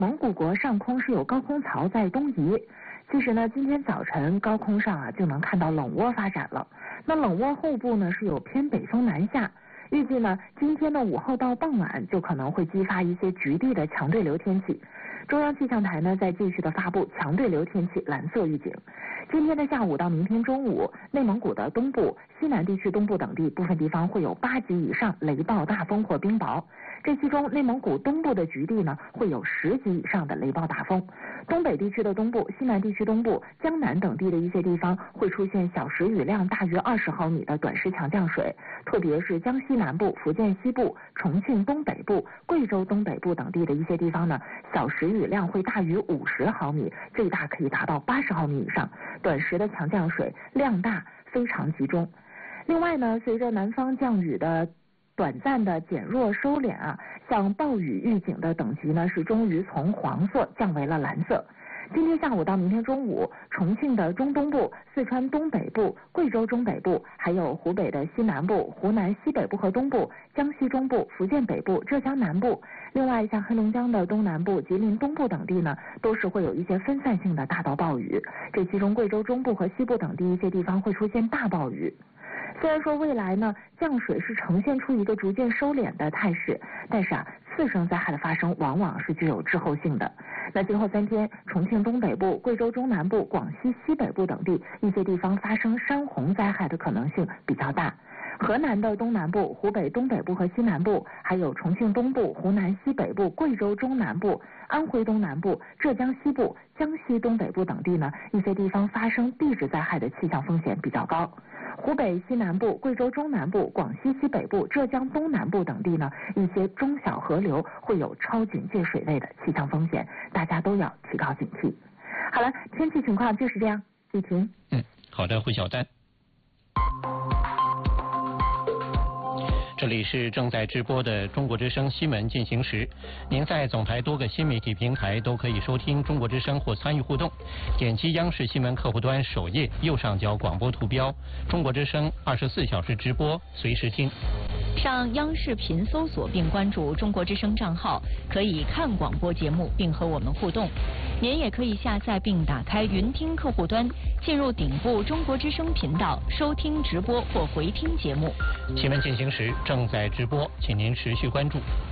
蒙古国上空是有高空槽在东移。其实呢，今天早晨高空上就能看到冷涡发展了。那冷涡后部呢是有偏北风南下，预计呢今天的午后到傍晚就可能会激发一些局地的强对流天气。中央气象台呢在继续的发布强对流天气蓝色预警。今天的下午到明天中午，内蒙古的东部、西南地区东部等地部分地方会有8级以上雷暴大风或冰雹。这其中，内蒙古东部的局地呢会有10级以上的雷暴大风。东北地区的东部、西南地区东部、江南等地的一些地方会出现小时雨量大于20毫米的短时强降水，特别是江西南部、福建西部、重庆东北部、贵州东北部等地的一些地方呢，小时雨量会大于50毫米，最大可以达到80毫米以上，短时的强降水量大，非常集中。另外呢，随着南方降雨的短暂的减弱收敛像暴雨预警的等级呢是终于从黄色降为了蓝色。今天下午到明天中午，重庆的中东部、四川东北部、贵州中北部，还有湖北的西南部、湖南西北部和东部、江西中部、福建北部、浙江南部，另外像黑龙江的东南部、吉林东部等地呢，都是会有一些分散性的大到暴雨。这其中贵州中部和西部等地一些地方会出现大暴雨。虽然说未来呢降水是呈现出一个逐渐收敛的态势，但是次生灾害的发生往往是具有滞后性的。那今后3天，重庆东北部、贵州中南部、广西西北部等地一些地方发生山洪灾害的可能性比较大。河南的东南部、湖北东北部和西南部，还有重庆东部、湖南西北部、贵州中南部、安徽东南部、浙江西部、江西东北部等地呢，一些地方发生地质灾害的气象风险比较高。湖北西南部、贵州中南部、广西西北部、浙江东南部等地呢，一些中小河流会有超警戒水位的气象风险，大家都要提高警惕。好了，天气情况就是这样，季婷。 好的，胡晓丹。这里是正在直播的中国之声新闻进行时，您在总台多个新媒体平台都可以收听中国之声或参与互动。点击央视新闻客户端首页右上角广播图标，中国之声24小时直播，随时听。 上央视频搜索并关注中国之声账号，可以看广播节目并和我们互动。您也可以下载并打开云听客户端，进入顶部中国之声频道收听直播或回听节目。 新闻进行时正在直播，请您持续关注。